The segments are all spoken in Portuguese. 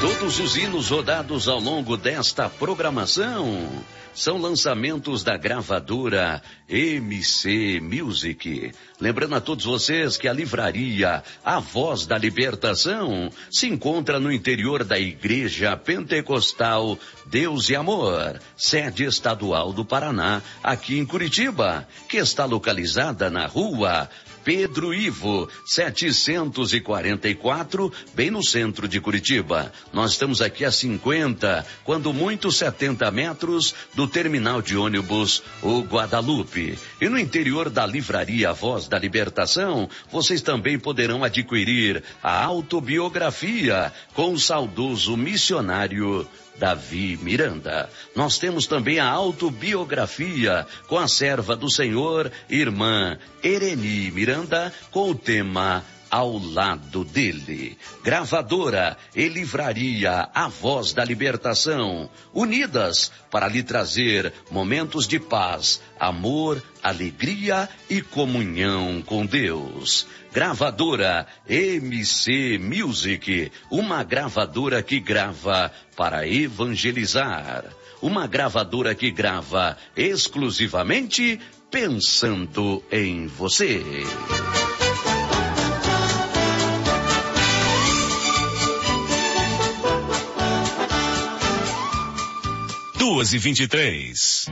Todos os hinos rodados ao longo desta programação são lançamentos da gravadora MC Music. Lembrando a todos vocês que a livraria A Voz da Libertação se encontra no interior da Igreja Pentecostal Deus e Amor, sede estadual do Paraná, aqui em Curitiba, que está localizada na rua Pedro Ivo, 744, bem no centro de Curitiba. Nós estamos aqui a 50, quando muito 70 metros do terminal de ônibus O Guadalupe. E no interior da livraria Voz da Libertação, vocês também poderão adquirir a autobiografia com o saudoso missionário Davi Miranda. Nós temos também a autobiografia com a serva do Senhor, irmã Ereni Miranda, com o tema Ao Lado Dele. Gravadora e livraria A Voz da Libertação, unidas para lhe trazer momentos de paz, amor, alegria e comunhão com Deus. Gravadora MC Music, uma gravadora que grava para evangelizar. Uma gravadora que grava exclusivamente pensando em você. 2h23.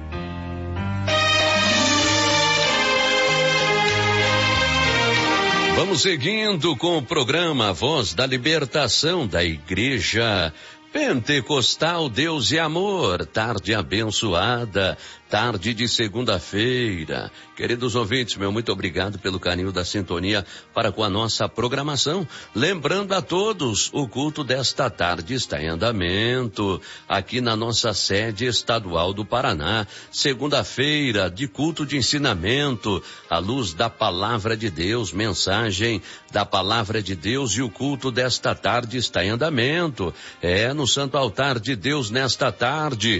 Vamos seguindo com o programa Voz da Libertação da Igreja Pentecostal Deus e Amor, tarde abençoada, tarde de segunda-feira. Queridos ouvintes, meu muito obrigado pelo carinho da sintonia para com a nossa programação. Lembrando a todos, o culto desta tarde está em andamento, aqui na nossa sede estadual do Paraná. Segunda-feira de culto de ensinamento, à luz da palavra de Deus, mensagem da palavra de Deus, e o culto desta tarde está em andamento. No Santo Altar de Deus nesta tarde,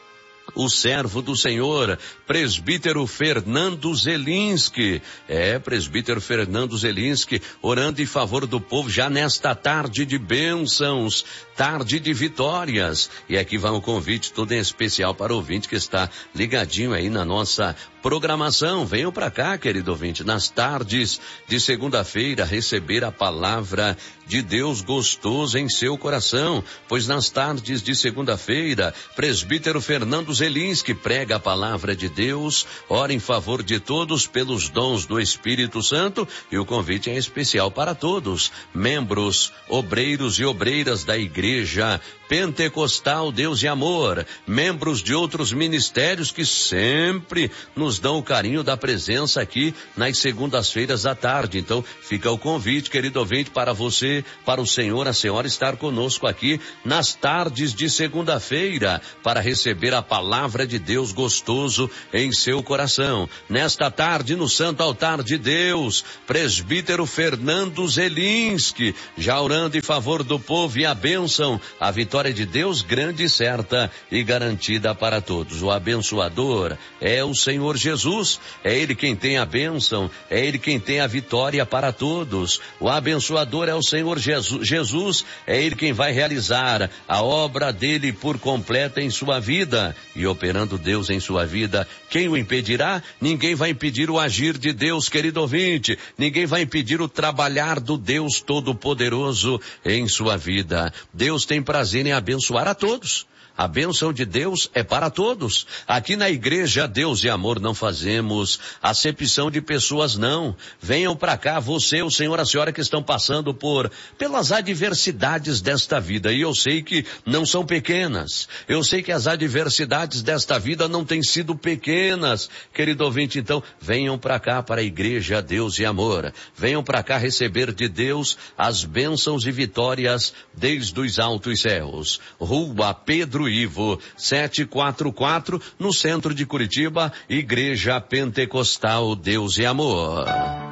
o servo do Senhor, presbítero Fernando Zelinski, presbítero Fernando Zelinski, orando em favor do povo já nesta tarde de bênçãos, tarde de vitórias. E aqui vai um convite todo em especial para o ouvinte que está ligadinho aí na nossa programação. Venham para cá, querido ouvinte, nas tardes de segunda-feira, receber a palavra de Deus gostoso em seu coração, pois nas tardes de segunda-feira, presbítero Fernando Zelinski prega a palavra de Deus, ora em favor de todos pelos dons do Espírito Santo, e o convite é especial para todos, membros, obreiros e obreiras da Igreja Pentecostal Deus e Amor, membros de outros ministérios que sempre nos dão o carinho da presença aqui nas segundas-feiras à tarde. Então fica o convite, querido ouvinte, para você, para o senhor, a senhora estar conosco aqui nas tardes de segunda-feira para receber a palavra de Deus gostoso em seu coração. Nesta tarde, no Santo Altar de Deus, presbítero Fernando Zelinski, já orando em favor do povo e a bênção, a vitória de Deus grande e certa e garantida para todos. O abençoador é o Senhor Jesus, é Ele quem tem a bênção, é Ele quem tem a vitória para todos. O abençoador é o Senhor Jesus, é Ele quem vai realizar a obra dele por completa em sua vida. E operando Deus em sua vida, quem o impedirá? Ninguém vai impedir o agir de Deus, querido ouvinte. Ninguém vai impedir o trabalhar do Deus Todo-Poderoso em sua vida. Deus tem prazer em abençoar a todos. A bênção de Deus é para todos. Aqui na Igreja Deus e Amor não fazemos acepção de pessoas, não. Venham para cá, você, o senhor, a senhora que estão passando pelas adversidades desta vida. E eu sei que não são pequenas. Eu sei que as adversidades desta vida não têm sido pequenas. Querido ouvinte, então, venham para cá, para a Igreja Deus e Amor. Venham para cá receber de Deus as bênçãos e vitórias desde os altos céus. Rua Pedro Ivo, 744, no centro de Curitiba, Igreja Pentecostal Deus e Amor.